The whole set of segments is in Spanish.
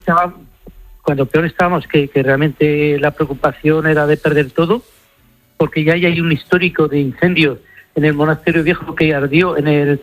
estábamos, que realmente la preocupación era de perder todo, porque ya hay un histórico de incendios en el monasterio viejo que ardió en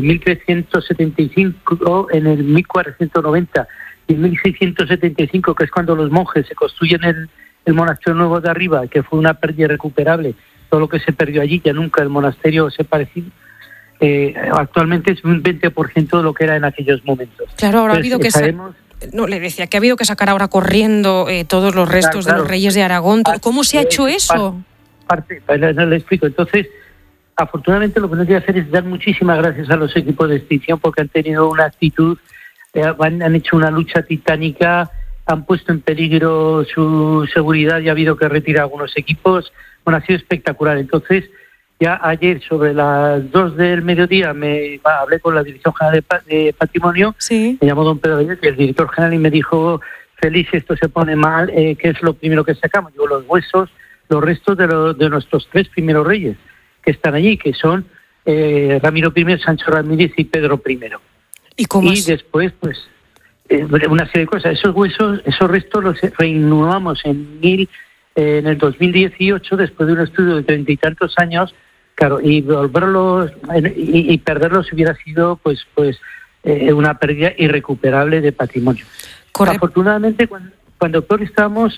1375, en el 1490 y en 1675, que es cuando los monjes se construyen el monasterio nuevo de arriba, que fue una pérdida irrecuperable. Todo lo que se perdió allí, ya nunca el monasterio se pareció. Actualmente es un 20% de lo que era en aquellos momentos. Claro, ahora ha habido que le decía que ha habido que sacar ahora corriendo todos los restos de los reyes de Aragón. ¿Cómo se ha hecho eso? Le explico. Entonces, afortunadamente lo que no quiero hacer es dar muchísimas gracias a los equipos de extinción, porque han tenido una actitud, han hecho una lucha titánica, han puesto en peligro su seguridad y ha habido que retirar algunos equipos. Bueno, ha sido espectacular. Entonces, ya ayer sobre las 2 del mediodía hablé con la Dirección General de Patrimonio. Sí. Me llamó don Pedro Aguirre, que es el director general, y me dijo: Félix, esto se pone mal, ¿qué es lo primero que sacamos? Digo, los huesos, los restos de nuestros 3 primeros reyes que están allí, que son Ramiro I, Sancho Ramírez y Pedro I. ¿Y después, pues, una serie de cosas. Esos huesos, esos restos los reinhumamos en el 2018, después de un estudio de 30 y tantos años. Claro, y volverlos y perderlos hubiera sido pues una pérdida irrecuperable de patrimonio. Correcto. Afortunadamente, cuando peor estábamos,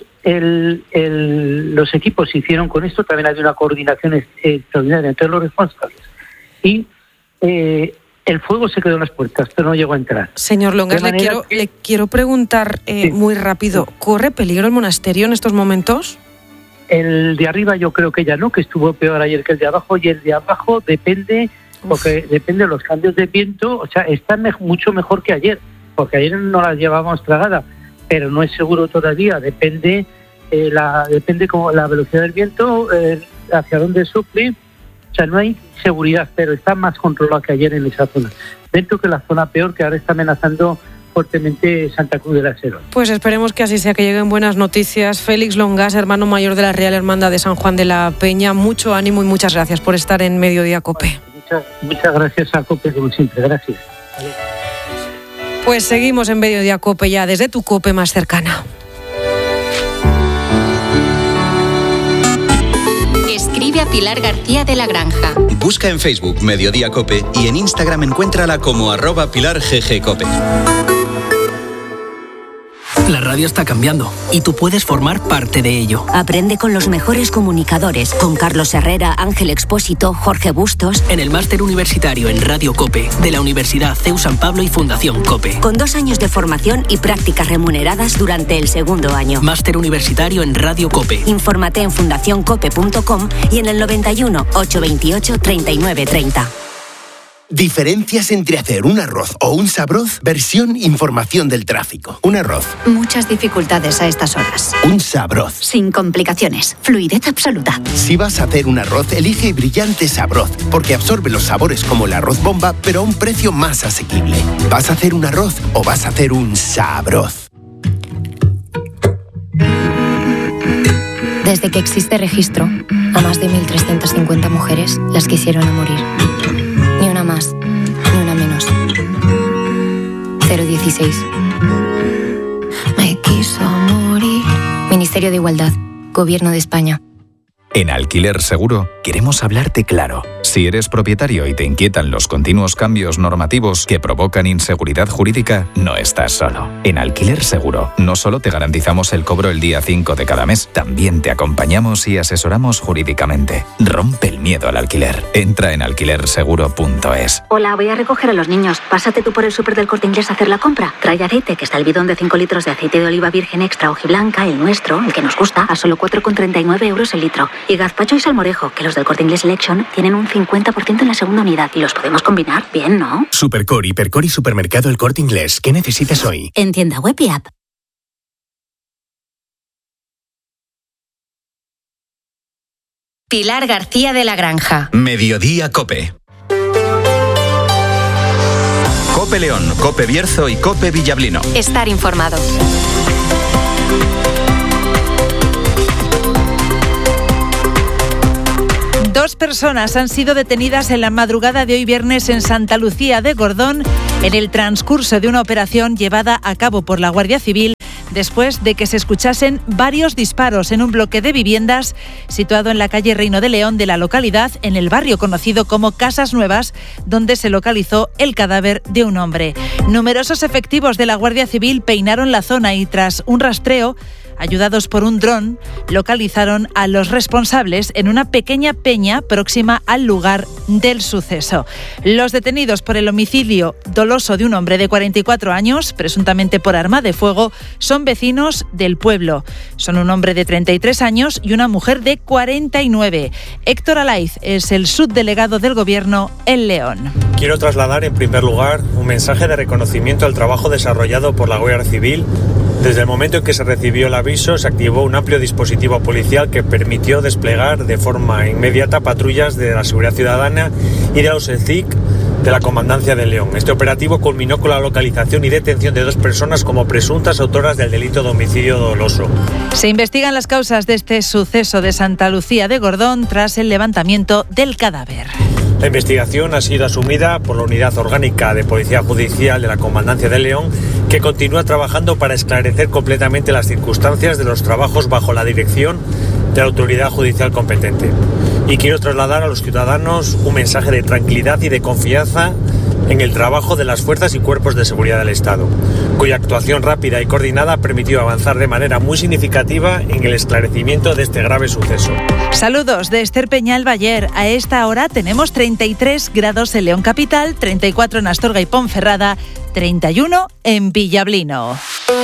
los equipos se hicieron con esto. También había una coordinación extraordinaria entre los responsables. Y el fuego se quedó en las puertas, pero no llegó a entrar. Señor Longas, le quiero preguntar muy rápido, ¿corre peligro el monasterio en estos momentos? El de arriba yo creo que ya no, que estuvo peor ayer que el de abajo, y el de abajo depende, porque depende de los cambios de viento. O sea, está mucho mejor que ayer, porque ayer no las llevábamos tragada, pero no es seguro todavía. Depende como la velocidad del viento, hacia dónde sufre. O sea, no hay seguridad, pero está más controlado que ayer en esa zona. Dentro que la zona peor, que ahora está amenazando fuertemente Santa Cruz de la Sierra. Pues esperemos que así sea, que lleguen buenas noticias. Félix Longas, hermano mayor de la Real Hermandad de San Juan de la Peña, mucho ánimo y muchas gracias por estar en Mediodía COPE. Muchas gracias a COPE, como siempre. Gracias. Pues seguimos en Mediodía COPE, ya desde tu COPE más cercana. Escribe a Pilar García de la Granja. Busca en Facebook Mediodía COPE y en Instagram encuéntrala como @PilarGGCOPE. La radio está cambiando y tú puedes formar parte de ello. Aprende con los mejores comunicadores, con Carlos Herrera, Ángel Expósito, Jorge Bustos. En el máster universitario en Radio COPE de la Universidad CEU San Pablo y Fundación COPE. Con 2 años de formación y prácticas remuneradas durante el segundo año. Máster universitario en Radio COPE. Infórmate en fundacioncope.com y en el 91 828 3930. Diferencias entre hacer un arroz o un sabroz, versión información del tráfico. Un arroz. Muchas dificultades a estas horas. Un sabroz. Sin complicaciones. Fluidez absoluta. Si vas a hacer un arroz, elige Brillante Sabroz, porque absorbe los sabores como el arroz bomba, pero a un precio más asequible. ¿Vas a hacer un arroz o vas a hacer un sabroz? Desde que existe registro, a más de 1.350 mujeres las quisieron a morir. Ni una más, ni una menos. 016. Me quiso morir. Ministerio de Igualdad, Gobierno de España. En Alquiler Seguro queremos hablarte claro. Si eres propietario y te inquietan los continuos cambios normativos que provocan inseguridad jurídica, no estás solo. En Alquiler Seguro no solo te garantizamos el cobro el día 5 de cada mes, también te acompañamos y asesoramos jurídicamente. Rompe el miedo al alquiler. Entra en alquilerseguro.es. Hola, voy a recoger a los niños. Pásate tú por el súper del Corte Inglés a hacer la compra. Trae aceite, que está el bidón de 5 litros de aceite de oliva virgen extra hojiblanca, el nuestro, el que nos gusta, a solo 4,39 € el litro. Y gazpacho y salmorejo, que los del Corte Inglés Selection tienen un 50% en la segunda unidad y los podemos combinar bien, ¿no? Supercor, Hipercor y Supermercado El Corte Inglés. ¿Qué necesitas hoy? En tienda web y app. Pilar García de la Granja. Mediodía COPE. COPE León, COPE Bierzo y COPE Villablino. Estar informado. Dos personas han sido detenidas en la madrugada de hoy viernes en Santa Lucía de Gordón en el transcurso de una operación llevada a cabo por la Guardia Civil después de que se escuchasen varios disparos en un bloque de viviendas situado en la calle Reino de León de la localidad, en el barrio conocido como Casas Nuevas, donde se localizó el cadáver de un hombre. Numerosos efectivos de la Guardia Civil peinaron la zona y tras un rastreo, ayudados por un dron, localizaron a los responsables en una pequeña peña próxima al lugar del suceso. Los detenidos por el homicidio doloso de un hombre de 44 años, presuntamente por arma de fuego, son vecinos del pueblo. Son un hombre de 33 años y una mujer de 49. Héctor Alaiz es el subdelegado del Gobierno en León. Quiero trasladar en primer lugar un mensaje de reconocimiento al trabajo desarrollado por la Guardia Civil. Desde el momento en que se recibió el aviso, se activó un amplio dispositivo policial que permitió desplegar de forma inmediata patrullas de la Seguridad Ciudadana y de los ECIC de la Comandancia de León. Este operativo culminó con la localización y detención de 2 personas como presuntas autoras del delito de homicidio doloso. Se investigan las causas de este suceso de Santa Lucía de Gordón tras el levantamiento del cadáver. La investigación ha sido asumida por la Unidad Orgánica de Policía Judicial de la Comandancia de León, que continúa trabajando para esclarecer completamente las circunstancias de los trabajos bajo la dirección de la autoridad judicial competente. Y quiero trasladar a los ciudadanos un mensaje de tranquilidad y de confianza en el trabajo de las fuerzas y cuerpos de seguridad del Estado, cuya actuación rápida y coordinada ha permitido avanzar de manera muy significativa en el esclarecimiento de este grave suceso. Saludos de Esther Peñal Bayer. A esta hora tenemos 33 grados en León Capital, 34 en Astorga y Ponferrada, 31 en Villablino.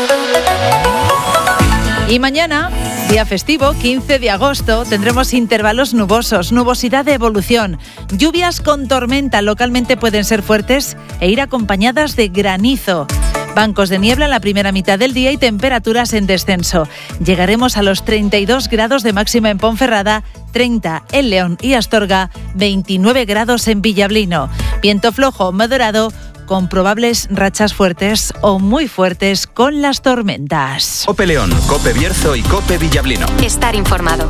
Y mañana, día festivo, 15 de agosto, tendremos intervalos nubosos, nubosidad de evolución, lluvias con tormenta, localmente pueden ser fuertes e ir acompañadas de granizo. Bancos de niebla en la primera mitad del día y temperaturas en descenso. Llegaremos a los 32 grados de máxima en Ponferrada, 30 en León y Astorga, 29 grados en Villablino. Viento flojo moderado, con probables rachas fuertes o muy fuertes con las tormentas. COPE León, COPE Bierzo y COPE Villablino. Estar informado.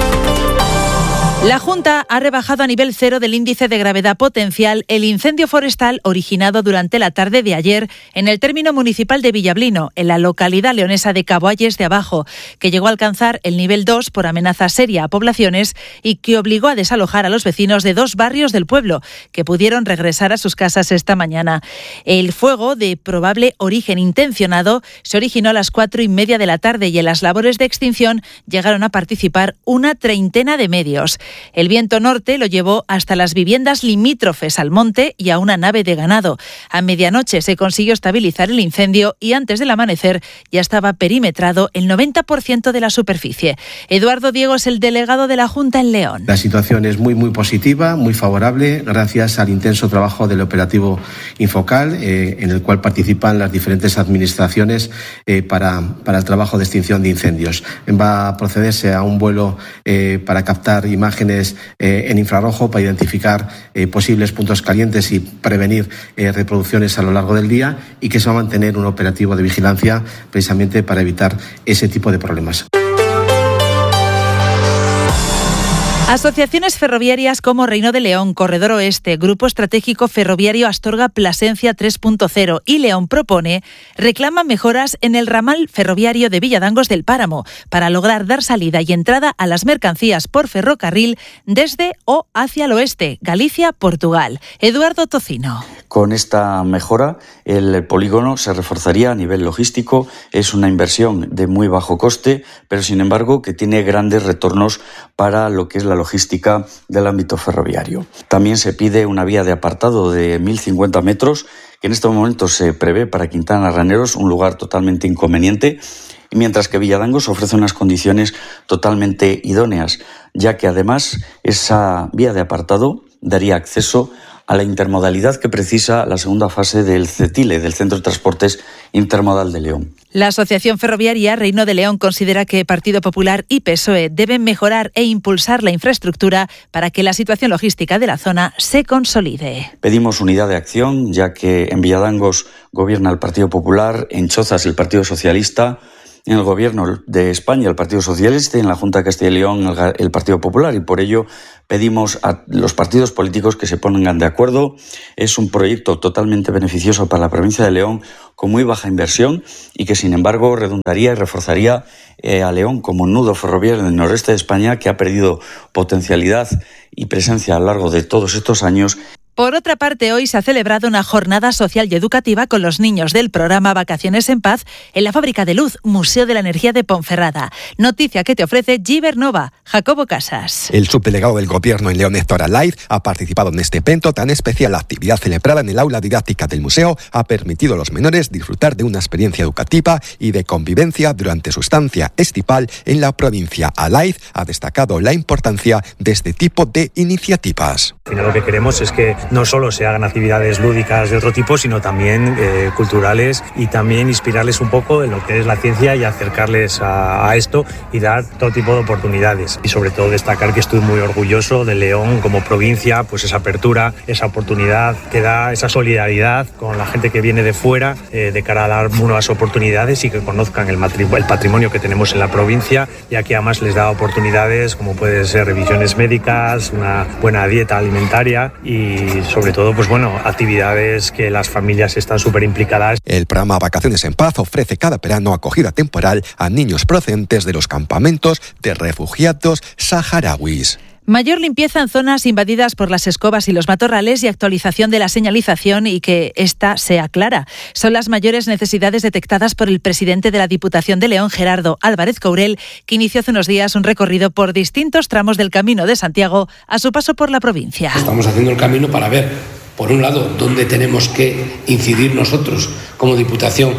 La Junta ha rebajado a nivel 0 del índice de gravedad potencial el incendio forestal originado durante la tarde de ayer en el término municipal de Villablino, en la localidad leonesa de Caboalles de Abajo, que llegó a alcanzar el nivel 2 por amenaza seria a poblaciones y que obligó a desalojar a los vecinos de 2 barrios del pueblo, que pudieron regresar a sus casas esta mañana. El fuego, de probable origen intencionado, se originó a las 4:30 de la tarde y en las labores de extinción llegaron a participar una treintena de medios. El viento norte lo llevó hasta las viviendas limítrofes al monte y a una nave de ganado. A medianoche se consiguió estabilizar el incendio y antes del amanecer ya estaba perimetrado el 90% de la superficie. Eduardo Diego es el delegado de la Junta en León. La situación es muy positiva, muy favorable, gracias al intenso trabajo del operativo Infocal, en el cual participan las diferentes administraciones para el trabajo de extinción de incendios. Va a procederse a un vuelo para captar imágenes en infrarrojo para identificar posibles puntos calientes y prevenir reproducciones a lo largo del día, y que se va a mantener un operativo de vigilancia precisamente para evitar ese tipo de problemas. Asociaciones ferroviarias como Reino de León, Corredor Oeste, Grupo Estratégico Ferroviario Astorga Plasencia 3.0 y León Propone reclaman mejoras en el ramal ferroviario de Villadangos del Páramo para lograr dar salida y entrada a las mercancías por ferrocarril desde o hacia el oeste, Galicia, Portugal. Eduardo Tocino. Con esta mejora, el polígono se reforzaría a nivel logístico. Es una inversión de muy bajo coste, pero sin embargo que tiene grandes retornos para lo que es la logística del ámbito ferroviario. También se pide una vía de apartado de 1.050 metros, que en este momento se prevé para Quintana Raneros, un lugar totalmente inconveniente, mientras que Villadangos ofrece unas condiciones totalmente idóneas, ya que además esa vía de apartado daría acceso a la intermodalidad que precisa la segunda fase del CETILE, del Centro de Transportes Intermodal de León. La Asociación Ferroviaria Reino de León considera que Partido Popular y PSOE deben mejorar e impulsar la infraestructura para que la situación logística de la zona se consolide. Pedimos unidad de acción, ya que en Villadangos gobierna el Partido Popular, en Chozas el Partido Socialista, en el gobierno de España el Partido Socialista y en la Junta de Castilla y León el Partido Popular, y por ello pedimos a los partidos políticos que se pongan de acuerdo. Es un proyecto totalmente beneficioso para la provincia de León, con muy baja inversión y que sin embargo redundaría y reforzaría a León como nudo ferroviario en el noreste de España, que ha perdido potencialidad y presencia a lo largo de todos estos años. Por otra parte, hoy se ha celebrado una jornada social y educativa con los niños del programa Vacaciones en Paz en la Fábrica de Luz, Museo de la Energía de Ponferrada. Noticia que te ofrece Gibernova. Jacobo Casas. El subdelegado del Gobierno en León, Néstor Alaiz, ha participado en este evento tan especial. La actividad celebrada en el aula didáctica del museo ha permitido a los menores disfrutar de una experiencia educativa y de convivencia durante su estancia estival en la provincia. Alaiz ha destacado la importancia de este tipo de iniciativas. Al final lo que queremos es que no solo se hagan actividades lúdicas de otro tipo, sino también culturales, y también inspirarles un poco en lo que es la ciencia y acercarles a esto y dar todo tipo de oportunidades. Y sobre todo destacar que estoy muy orgulloso de León como provincia, pues esa apertura, esa oportunidad que da, esa solidaridad con la gente que viene de fuera de cara a dar nuevas oportunidades y que conozcan el patrimonio que tenemos en la provincia, y aquí además les da oportunidades como pueden ser revisiones médicas, una buena dieta alimentaria y sobre todo, pues bueno, actividades que las familias están súper implicadas. El programa Vacaciones en Paz ofrece cada verano acogida temporal a niños procedentes de los campamentos de refugiados saharauis. Mayor limpieza en zonas invadidas por las escobas y los matorrales y actualización de la señalización y que ésta sea clara. Son las mayores necesidades detectadas por el presidente de la Diputación de León, Gerardo Álvarez Courel, que inició hace unos días un recorrido por distintos tramos del Camino de Santiago a su paso por la provincia. Estamos haciendo el camino para ver, por un lado, dónde tenemos que incidir nosotros como Diputación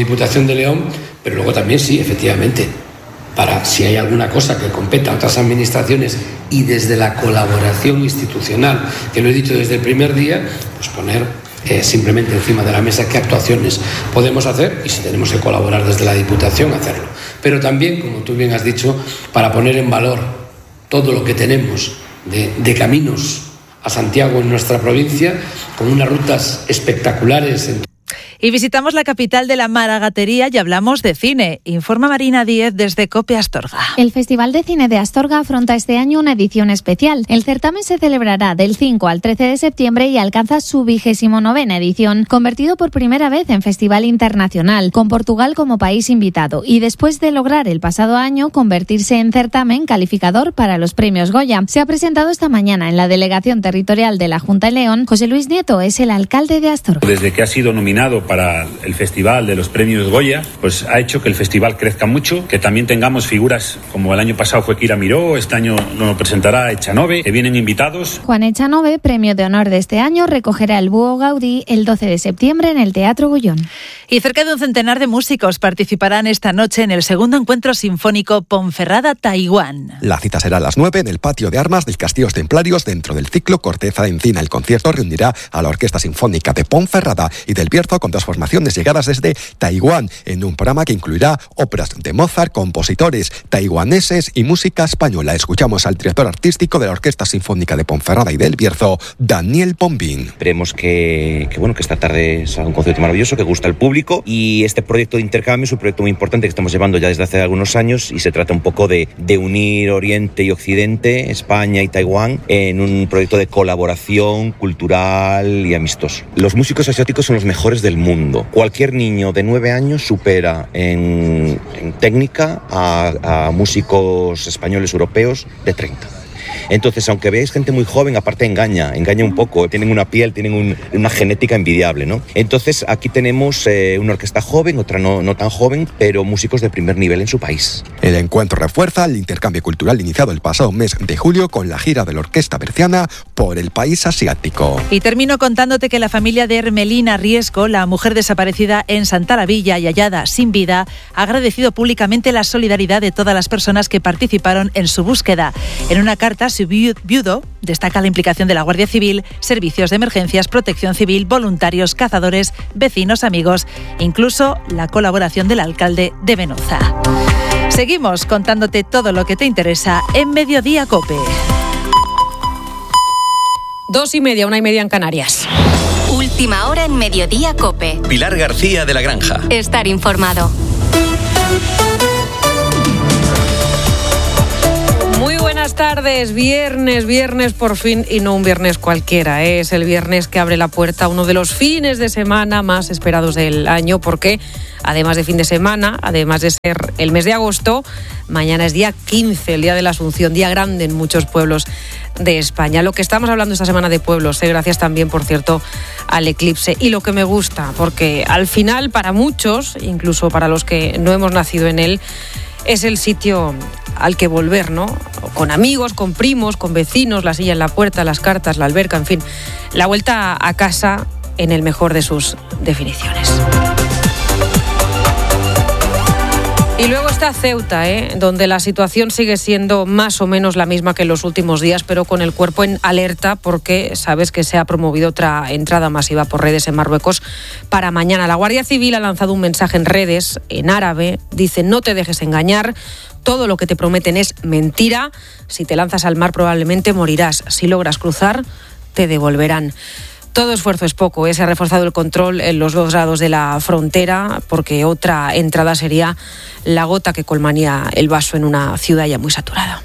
de León, pero luego también, sí, efectivamente, para si hay alguna cosa que competa a otras administraciones y desde la colaboración institucional, que lo he dicho desde el primer día, pues poner simplemente encima de la mesa qué actuaciones podemos hacer y si tenemos que colaborar desde la Diputación, hacerlo. Pero también, como tú bien has dicho, para poner en valor todo lo que tenemos de caminos a Santiago en nuestra provincia, con unas rutas espectaculares. Y visitamos la capital de la maragatería y hablamos de cine. Informa Marina Díez desde COPE Astorga. El Festival de Cine de Astorga afronta este año una edición especial. El certamen se celebrará del 5 al 13 de septiembre y alcanza su 29ª edición, convertido por primera vez en festival internacional, con Portugal como país invitado, y después de lograr el pasado año convertirse en certamen calificador para los premios Goya. Se ha presentado esta mañana en la Delegación Territorial de la Junta de León. José Luis Nieto es el alcalde de Astorga. Desde que ha sido nominado para el festival de los premios Goya, pues ha hecho que el festival crezca mucho, que también tengamos figuras como el año pasado fue Kira Miró, este año nos presentará Echanove, que vienen invitados. Juan Echanove, premio de honor de este año, recogerá el Búho Gaudí el 12 de septiembre en el Teatro Gullón. Y cerca de un centenar de músicos participarán esta noche en el segundo encuentro sinfónico Ponferrada-Taiwán. La cita será a las 9 en el patio de armas del Castillo Templarios dentro del ciclo Corteza de Encina. El concierto reunirá a la Orquesta Sinfónica de Ponferrada y del Bierzo con dos formaciones llegadas desde Taiwán en un programa que incluirá óperas de Mozart, compositores taiwaneses y música española. Escuchamos al director artístico de la Orquesta Sinfónica de Ponferrada y del Bierzo, Daniel Bombín. Esperemos que esta tarde salga un concierto maravilloso, que gusta al público, y este proyecto de intercambio es un proyecto muy importante que estamos llevando ya desde hace algunos años y se trata un poco de unir Oriente y Occidente, España y Taiwán, en un proyecto de colaboración cultural y amistoso. Los músicos asiáticos son los mejores del mundo. Cualquier niño de 9 años supera en técnica a músicos españoles europeos de 30. Entonces, aunque veáis gente muy joven, aparte engaña un poco, tienen una piel, tienen una genética envidiable, ¿no? Entonces, aquí tenemos una orquesta joven, otra no tan joven, pero músicos de primer nivel en su país. El encuentro refuerza el intercambio cultural iniciado el pasado mes de julio con la gira de la Orquesta Berciana por el país asiático. Y termino contándote que la familia de Hermelina Riesco, la mujer desaparecida en Santa la Villa y hallada sin vida, ha agradecido públicamente la solidaridad de todas las personas que participaron en su búsqueda. En una carta, su viudo destaca la implicación de la Guardia Civil, servicios de emergencias, protección civil, voluntarios, cazadores, vecinos, amigos, incluso la colaboración del alcalde de Venoza. Seguimos contándote todo lo que te interesa en Mediodía COPE. 2:30, 1:30 en Canarias. Última hora en Mediodía COPE. Pilar García de la Granja. Estar informado. tardes, viernes por fin, y no un viernes cualquiera, es el viernes que abre la puerta a uno de los fines de semana más esperados del año, porque además de fin de semana, además de ser el mes de agosto, mañana es día 15, el día de la Asunción, día grande en muchos pueblos de España. Lo que estamos hablando esta semana de pueblos, gracias también, por cierto, al eclipse, y lo que me gusta, porque al final para muchos, incluso para los que no hemos nacido en él, es el sitio al que volver, ¿no? Con amigos, con primos, con vecinos, la silla en la puerta, las cartas, la alberca, en fin, la vuelta a casa en el mejor de sus definiciones. Y luego está Ceuta, donde la situación sigue siendo más o menos la misma que en los últimos días, pero con el cuerpo en alerta, porque sabes que se ha promovido otra entrada masiva por redes en Marruecos para mañana. La Guardia Civil ha lanzado un mensaje en redes, en árabe, dice: no te dejes engañar, todo lo que te prometen es mentira, si te lanzas al mar probablemente morirás, si logras cruzar, te devolverán. Todo esfuerzo es poco, se ha reforzado el control en los 2 lados de la frontera, porque otra entrada sería la gota que colmaría el vaso en una ciudad ya muy saturada.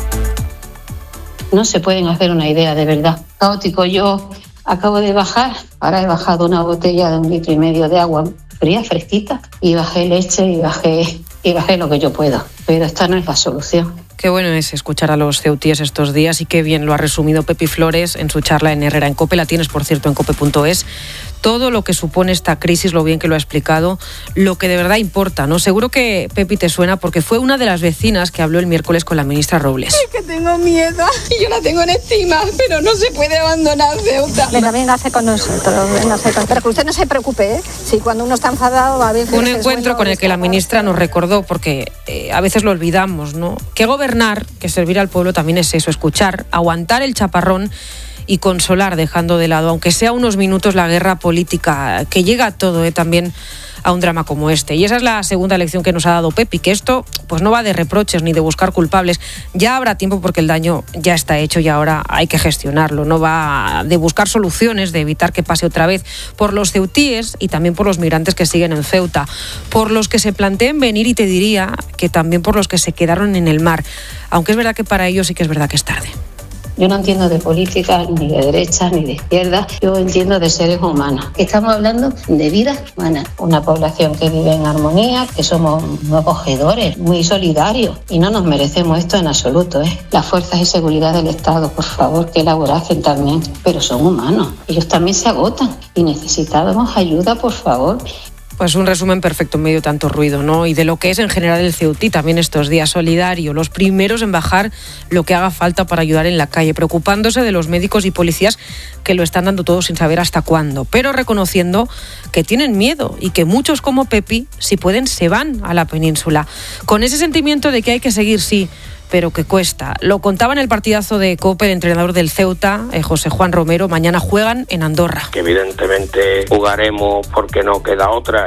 No se pueden hacer una idea, de verdad. Caótico. Yo acabo de bajar, ahora he bajado una botella de 1,5 litros de agua fría, fresquita, y bajé leche y bajé lo que yo puedo. Pero esta no es la solución. Qué bueno es escuchar a los ceutíes estos días, y qué bien lo ha resumido Pepi Flores en su charla en Herrera en COPE. La tienes, por cierto, en cope.es. Todo lo que supone esta crisis, lo bien que lo ha explicado, lo que de verdad importa, ¿no? Seguro que Pepi te suena porque fue una de las vecinas que habló el miércoles con la ministra Robles. Es que tengo miedo y yo la tengo en estima, pero no se puede abandonar Ceuta. Véngase con nosotros, pero que usted no se preocupe, Si cuando uno está enfadado a veces... Un encuentro con el que la ministra nos recordó, porque a veces lo olvidamos, ¿no? Que gobernar, que servir al pueblo también es eso, escuchar, aguantar el chaparrón y consolar, dejando de lado, aunque sea unos minutos, la guerra política que llega a todo, también a un drama como este. Y esa es la segunda lección que nos ha dado Pepi, que esto pues no va de reproches ni de buscar culpables. Ya habrá tiempo, porque el daño ya está hecho y ahora hay que gestionarlo. No va de buscar soluciones, de evitar que pase otra vez, por los ceutíes y también por los migrantes que siguen en Ceuta, por los que se planteen venir, y te diría que también por los que se quedaron en el mar, aunque es verdad que para ellos sí que es verdad que es tarde. Yo no entiendo de política, ni de derecha, ni de izquierda. Yo entiendo de seres humanos. Estamos hablando de vidas humanas. Una población que vive en armonía, que somos muy acogedores, muy solidarios. Y no nos merecemos esto en absoluto, Las fuerzas de seguridad del Estado, por favor, que elaborasen también. Pero son humanos. Ellos también se agotan. Y necesitábamos ayuda, por favor. Pues un resumen perfecto en medio de tanto ruido, ¿no? Y de lo que es en general el Ceutí también estos días, solidario, los primeros en bajar lo que haga falta para ayudar en la calle, preocupándose de los médicos y policías que lo están dando todo sin saber hasta cuándo, pero reconociendo que tienen miedo y que muchos como Pepi, si pueden, se van a la península, con ese sentimiento de que hay que seguir, sí, pero que cuesta. Lo contaba en el partidazo de COPE el entrenador del Ceuta, José Juan Romero. Mañana juegan en Andorra. Que evidentemente jugaremos porque no queda otra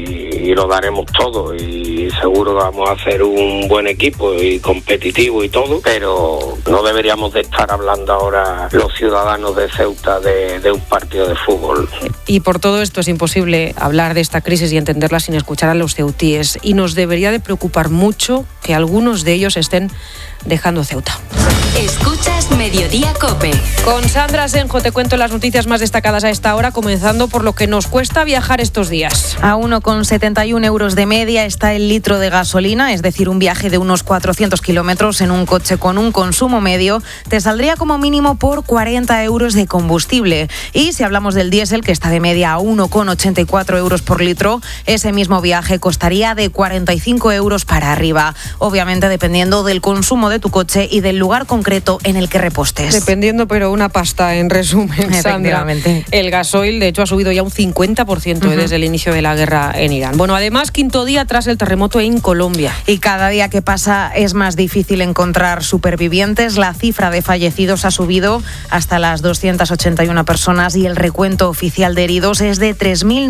y lo daremos todo, y seguro que vamos a hacer un buen equipo y competitivo y todo, pero no deberíamos de estar hablando ahora los ciudadanos de Ceuta de un partido de fútbol. Y por todo esto es imposible hablar de esta crisis y entenderla sin escuchar a los ceutíes, y nos debería de preocupar mucho que algunos de ellos estén dejando Ceuta. Escuchas Mediodía COPE. Con Sandra Senjo te cuento las noticias más destacadas a esta hora, comenzando por lo que nos cuesta viajar estos días. A 1,71 euros de media está el litro de gasolina, es decir, un viaje de unos 400 kilómetros en un coche con un consumo medio te saldría como mínimo por 40 euros de combustible. Y si hablamos del diésel, que está de media a 1,84 euros por litro, ese mismo viaje costaría de 45 euros para arriba. Obviamente dependiendo del consumo de tu coche y del lugar concreto en el que repostes. Dependiendo, pero una pasta, en resumen, Sandra. El gasoil, de hecho, ha subido ya un 50% desde el inicio de la guerra en Irán. Bueno, además, quinto día tras el terremoto en Colombia. Y cada día que pasa es más difícil encontrar supervivientes. La cifra de fallecidos ha subido hasta las 281 personas y el recuento oficial de heridos es de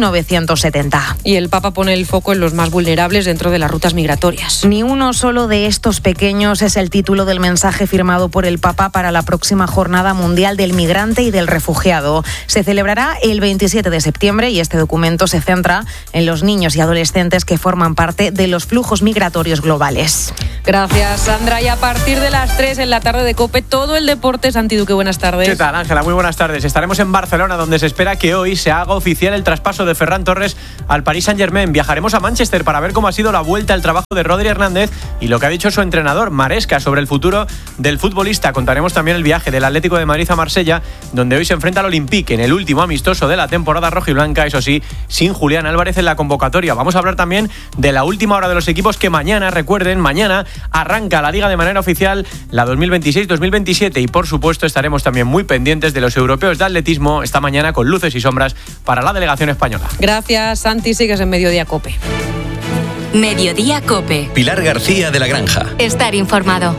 3.970. Y el Papa pone el foco en los más vulnerables dentro de las rutas migratorias. Ni uno solo de estos pequeños es el título del mensaje firmado por el Papa para la próxima Jornada Mundial del Migrante y del Refugiado. Se celebrará el 27 de septiembre y este documento se centra en los niños y adolescentes que forman parte de los flujos migratorios globales. Gracias, Sandra. Y a partir de las 3 en la tarde de COPE, todo el deporte. Santi Duque, buenas tardes. ¿Qué tal, Ángela? Muy buenas tardes. Estaremos en Barcelona, donde se espera que hoy se haga oficial el traspaso de Ferran Torres al Paris Saint-Germain. Viajaremos a Manchester para ver cómo ha sido la vuelta al trabajo de Rodri Hernández y lo que ha dicho su entrenador, Maresca, sobre el futuro del futbolista. Contaremos también el viaje del Atlético de Madrid a Marsella, donde hoy se enfrenta al Olympique en el último amistoso de la temporada rojiblanca, eso sí, sin Julián Álvarez en la convocatoria. Vamos a hablar también de la última hora de los equipos que mañana, recuerden, mañana arranca la Liga de manera oficial, la 2026-2027, y por supuesto estaremos también muy pendientes de los europeos de atletismo esta mañana con luces y sombras para la delegación española. Gracias, Santi. Sigues en Mediodía COPE. Mediodía COPE. Pilar García de la Granja. Estar informado.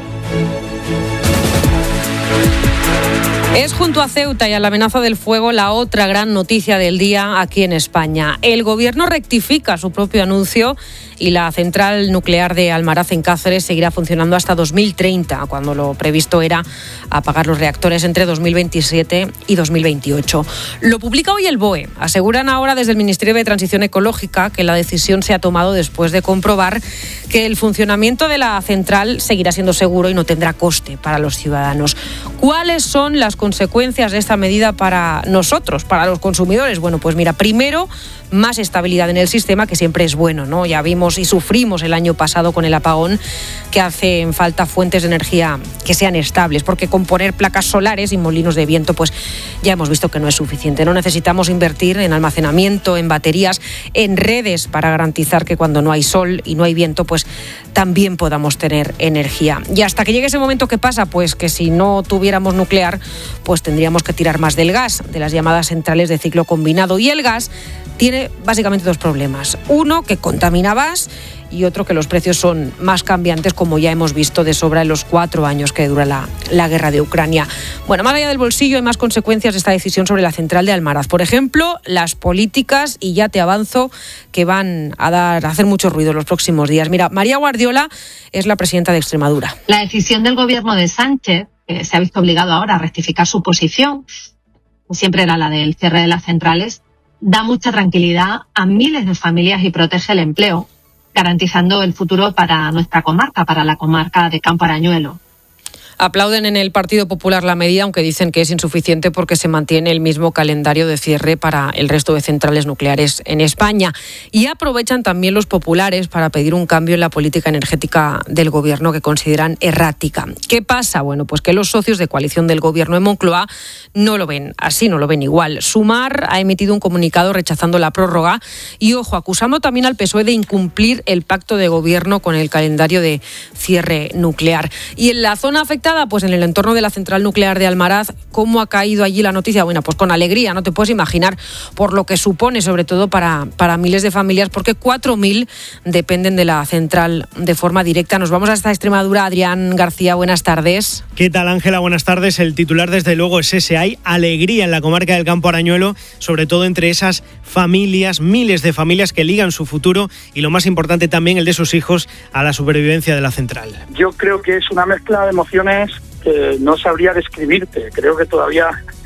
Es junto a Ceuta y a la amenaza del fuego la otra gran noticia del día aquí en España. El gobierno rectifica su propio anuncio y la central nuclear de Almaraz en Cáceres seguirá funcionando hasta 2030, cuando lo previsto era apagar los reactores entre 2027 y 2028. Lo publica hoy el BOE. Aseguran ahora desde el Ministerio de Transición Ecológica que la decisión se ha tomado después de comprobar que el funcionamiento de la central seguirá siendo seguro y no tendrá coste para los ciudadanos. ¿Cuáles son las consecuencias de esta medida para nosotros, para los consumidores? Bueno, pues mira, primero, más estabilidad en el sistema, que siempre es bueno, ¿no? Ya vimos y sufrimos el año pasado con el apagón que hacen falta fuentes de energía que sean estables, porque con poner placas solares y molinos de viento, pues ya hemos visto que no es suficiente. No necesitamos invertir en almacenamiento, en baterías, en redes para garantizar que cuando no hay sol y no hay viento, pues también podamos tener energía. Y hasta que llegue ese momento, ¿qué pasa? Pues que si no tuviéramos nuclear, pues tendríamos que tirar más del gas, de las llamadas centrales de ciclo combinado. Y el gas tiene básicamente dos problemas. Uno, que contamina más, y otro, que los precios son más cambiantes, como ya hemos visto de sobra en los 4 años que dura la guerra de Ucrania. Bueno, más allá del bolsillo, hay más consecuencias de esta decisión sobre la central de Almaraz. Por ejemplo, las políticas, y ya te avanzo que van a hacer mucho ruido en los próximos días. Mira, María Guardiola es la presidenta de Extremadura. La decisión del gobierno de Sánchez, que se ha visto obligado ahora a rectificar su posición, siempre era la del cierre de las centrales, da mucha tranquilidad a miles de familias y protege el empleo, garantizando el futuro para nuestra comarca, para la comarca de Campo Arañuelo. Aplauden en el Partido Popular la medida, aunque dicen que es insuficiente porque se mantiene el mismo calendario de cierre para el resto de centrales nucleares en España. Y aprovechan también los populares para pedir un cambio en la política energética del gobierno, que consideran errática. ¿Qué pasa? Bueno, pues que los socios de coalición del gobierno en Moncloa no lo ven así, no lo ven igual. Sumar ha emitido un comunicado rechazando la prórroga y, ojo, acusando también al PSOE de incumplir el pacto de gobierno con el calendario de cierre nuclear. Y en la zona afectada, pues en el entorno de la central nuclear de Almaraz, ¿cómo ha caído allí la noticia? Bueno, pues con alegría, no te puedes imaginar, por lo que supone, sobre todo para miles de familias, porque 4.000 dependen de la central de forma directa. Nos vamos hasta Extremadura. Adrián García, buenas tardes. ¿Qué tal, Ángela? Buenas tardes. El titular, desde luego, es ese. Hay alegría en la comarca del Campo Arañuelo, sobre todo entre esas familias, miles de familias que ligan su futuro y, lo más importante también, el de sus hijos, a la supervivencia de la central. Yo creo que es una mezcla de emociones que no sabría describirte. Creo que todavía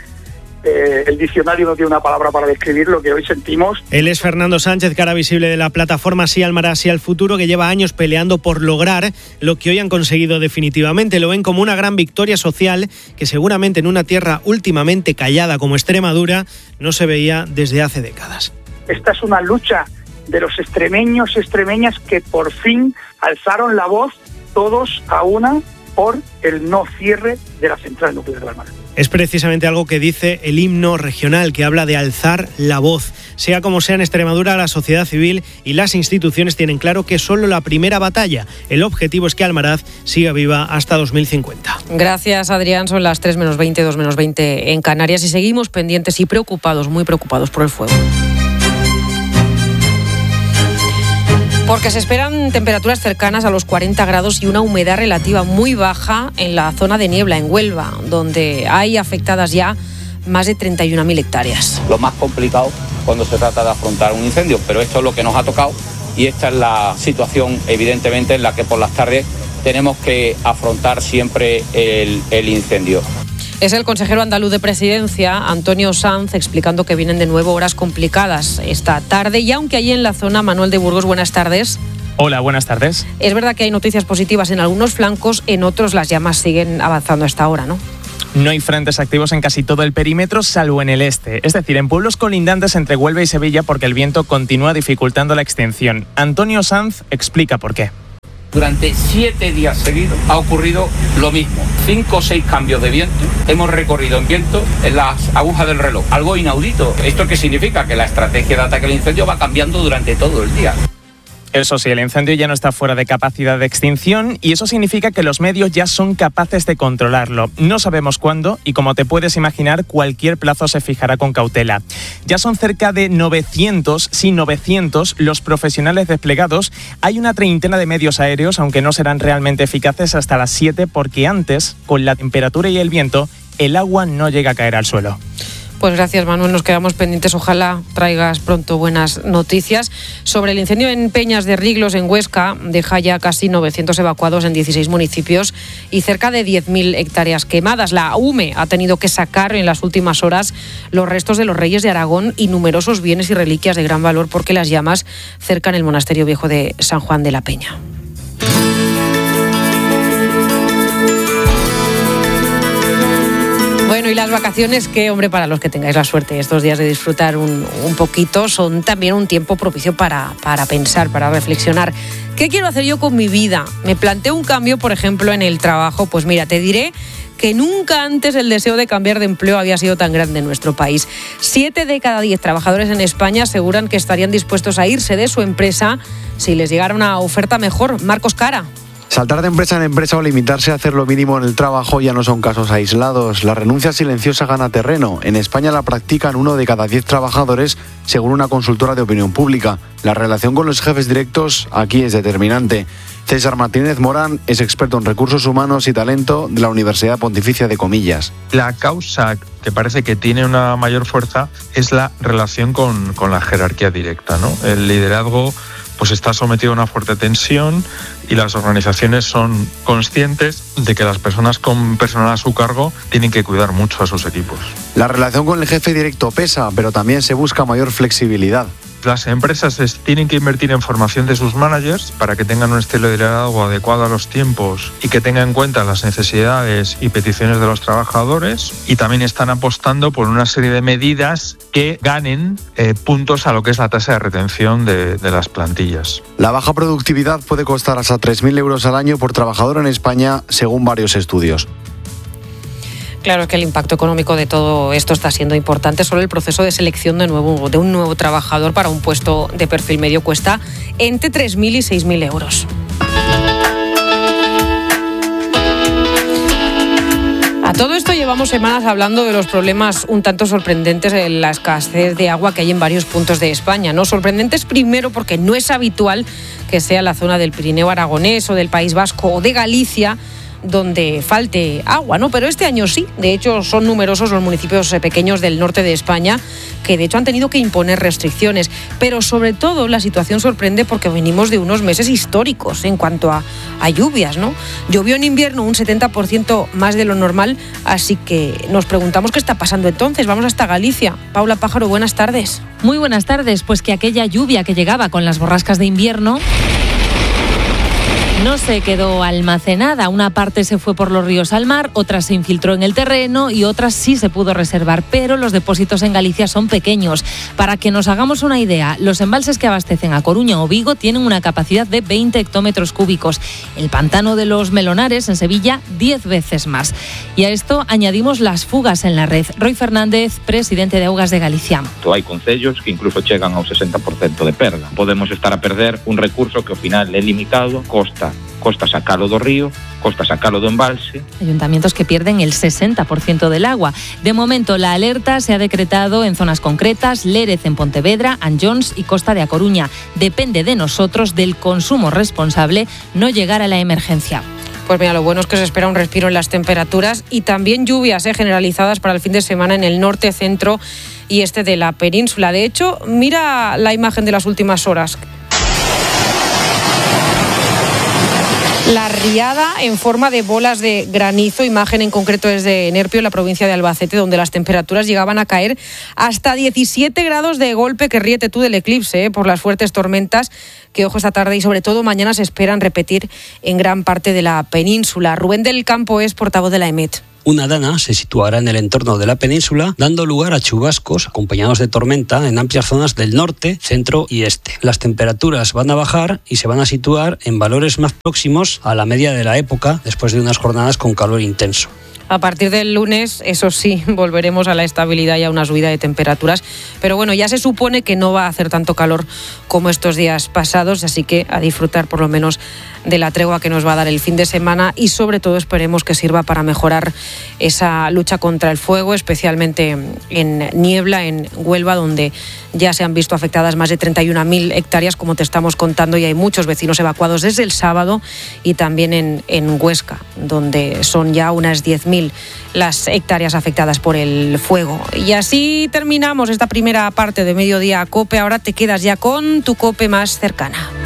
el diccionario no tiene una palabra para describir lo que hoy sentimos. Él es Fernando Sánchez, cara visible de la plataforma Sí Almaraz, Sí al Futuro, que lleva años peleando por lograr lo que hoy han conseguido definitivamente. Lo ven como una gran victoria social que seguramente en una tierra últimamente callada como Extremadura no se veía desde hace décadas. Esta es una lucha de los extremeños y extremeñas que por fin alzaron la voz todos a una por el no cierre de la central nuclear de Almaraz. Es precisamente algo que dice el himno regional, que habla de alzar la voz. Sea como sea, en Extremadura, la sociedad civil y las instituciones tienen claro que es solo la primera batalla. El objetivo es que Almaraz siga viva hasta 2050. Gracias, Adrián. Son las 3 menos 20, 2 menos 20 en Canarias, y seguimos pendientes y preocupados, muy preocupados por el fuego. Porque se esperan temperaturas cercanas a los 40 grados y una humedad relativa muy baja en la zona de Niebla, en Huelva, donde hay afectadas ya más de 31.000 hectáreas. Lo más complicado cuando se trata de afrontar un incendio, pero esto es lo que nos ha tocado y esta es la situación, evidentemente, en la que por las tardes tenemos que afrontar siempre el incendio. Es el consejero andaluz de Presidencia, Antonio Sanz, explicando que vienen de nuevo horas complicadas esta tarde. Y aunque allí en la zona, Manuel de Burgos, buenas tardes. Hola, buenas tardes. Es verdad que hay noticias positivas en algunos flancos, en otros las llamas siguen avanzando hasta ahora, ¿no? No hay frentes activos en casi todo el perímetro, salvo en el este, es decir, en pueblos colindantes entre Huelva y Sevilla, porque el viento continúa dificultando la extinción. Antonio Sanz explica por qué. Durante 7 días seguidos ha ocurrido lo mismo. 5 o 6 cambios de viento. Hemos recorrido en viento en las agujas del reloj. Algo inaudito. ¿Esto qué significa? Que la estrategia de ataque al incendio va cambiando durante todo el día. Eso sí, el incendio ya no está fuera de capacidad de extinción y eso significa que los medios ya son capaces de controlarlo. No sabemos cuándo y, como te puedes imaginar, cualquier plazo se fijará con cautela. Ya son cerca de 900 los profesionales desplegados. Hay una treintena de medios aéreos, aunque no serán realmente eficaces hasta las 7 porque antes, con la temperatura y el viento, el agua no llega a caer al suelo. Pues gracias, Manuel, nos quedamos pendientes. Ojalá traigas pronto buenas noticias. Sobre el incendio en Peñas de Riglos, en Huesca, deja ya casi 900 evacuados en 16 municipios y cerca de 10.000 hectáreas quemadas. La UME ha tenido que sacar en las últimas horas los restos de los reyes de Aragón y numerosos bienes y reliquias de gran valor porque las llamas cercan el monasterio viejo de San Juan de la Peña. Bueno, y las vacaciones, que, hombre, para los que tengáis la suerte estos días de disfrutar un poquito, son también un tiempo propicio para pensar, para reflexionar. ¿Qué quiero hacer yo con mi vida? Me planteo un cambio, por ejemplo, en el trabajo. Pues mira, te diré que nunca antes el deseo de cambiar de empleo había sido tan grande en nuestro país. 7 de cada 10 trabajadores en España aseguran que estarían dispuestos a irse de su empresa si les llegara una oferta mejor. Marcos Cara. Saltar de empresa en empresa o limitarse a hacer lo mínimo en el trabajo ya no son casos aislados. La renuncia silenciosa gana terreno. En España la practican 1 de cada 10 trabajadores, según una consultora de opinión pública. La relación con los jefes directos aquí es determinante. César Martínez Morán es experto en recursos humanos y talento de la Universidad Pontificia de Comillas. La causa que parece que tiene una mayor fuerza es la relación con la jerarquía directa, ¿no? El liderazgo pues está sometido a una fuerte tensión y las organizaciones son conscientes de que las personas con personal a su cargo tienen que cuidar mucho a sus equipos. La relación con el jefe directo pesa, pero también se busca mayor flexibilidad. Las empresas tienen que invertir en formación de sus managers para que tengan un estilo de liderazgo adecuado a los tiempos y que tengan en cuenta las necesidades y peticiones de los trabajadores, y también están apostando por una serie de medidas que ganen puntos a lo que es la tasa de retención de las plantillas. La baja productividad puede costar hasta 3.000 euros al año por trabajador en España, según varios estudios. Claro, es que el impacto económico de todo esto está siendo importante. Solo el proceso de selección de un nuevo trabajador para un puesto de perfil medio cuesta entre 3.000 y 6.000 euros. A todo esto llevamos semanas hablando de los problemas un tanto sorprendentes en la escasez de agua que hay en varios puntos de España, ¿no? Sorprendentes primero porque no es habitual que sea la zona del Pirineo aragonés o del País Vasco o de Galicia donde falte agua, ¿no? Pero este año sí. De hecho, son numerosos los municipios pequeños del norte de España que de hecho han tenido que imponer restricciones. Pero sobre todo la situación sorprende porque venimos de unos meses históricos en cuanto a lluvias, ¿no? Llovió en invierno un 70% más de lo normal, así que nos preguntamos qué está pasando entonces. Vamos hasta Galicia. Paula Pájaro, buenas tardes. Muy buenas tardes. Pues que aquella lluvia que llegaba con las borrascas de invierno no se quedó almacenada. Una parte se fue por los ríos al mar, otra se infiltró en el terreno y otra sí se pudo reservar, pero los depósitos en Galicia son pequeños. Para que nos hagamos una idea, los embalses que abastecen a Coruña o Vigo tienen una capacidad de 20 hectómetros cúbicos. El pantano de los Melonares, en Sevilla, 10 veces más. Y a esto añadimos las fugas en la red. Roy Fernández, presidente de Augas de Galicia. Hai concellos que incluso chegan ao 60% de perda. Podemos estar a perder un recurso que ao final é limitado, costa sacalo do río, costa sacalo do embalse. Ayuntamientos que pierden el 60% del agua. De momento, la alerta se ha decretado en zonas concretas: Lérez en Pontevedra, Anllóns y Costa de A Coruña. Depende de nosotros, del consumo responsable, no llegar a la emergencia. Pues mira, lo bueno es que se espera un respiro en las temperaturas y también lluvias generalizadas para el fin de semana en el norte, centro y este de la península. De hecho, mira la imagen de las últimas horas. Las riada en forma de bolas de granizo. Imagen en concreto es de Nerpio, en la provincia de Albacete, donde las temperaturas llegaban a caer hasta 17 grados de golpe, que ríete tú del eclipse, por las fuertes tormentas que, ojo, esta tarde y sobre todo mañana se esperan repetir en gran parte de la península. Rubén del Campo es portavoz de la EMET. Una dana se situará en el entorno de la península, dando lugar a chubascos acompañados de tormenta en amplias zonas del norte, centro y este. Las temperaturas van a bajar y se van a situar en valores más próximos a la media de la época, después de unas jornadas con calor intenso. A partir del lunes, eso sí, volveremos a la estabilidad y a una subida de temperaturas. Pero bueno, ya se supone que no va a hacer tanto calor como estos días pasados, así que a disfrutar por lo menos de la tregua que nos va a dar el fin de semana y sobre todo esperemos que sirva para mejorar esa lucha contra el fuego, especialmente en Niebla, en Huelva, donde ya se han visto afectadas más de 31.000 hectáreas, como te estamos contando, y hay muchos vecinos evacuados desde el sábado, y también en Huesca, donde son ya unas 10.000 las hectáreas afectadas por el fuego. Y así terminamos esta primera parte de Mediodía Cope. Ahora te quedas ya con tu Cope más cercana.